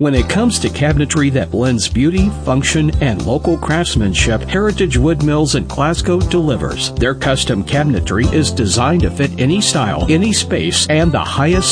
When it comes to cabinetry that blends beauty, function, and local craftsmanship, Heritage Wood Mills in Glasgow delivers. Their custom cabinetry is designed to fit any style, any space, and the highest